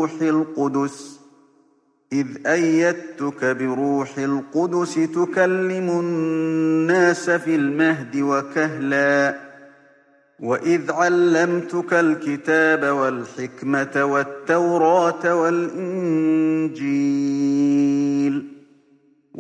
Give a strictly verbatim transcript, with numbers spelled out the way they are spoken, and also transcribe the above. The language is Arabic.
بروح القدس إذ أيدتك بروح القدس تكلم الناس في المهد وكهلا وإذ علمتك الكتاب والحكمة والتوراة والإنجيل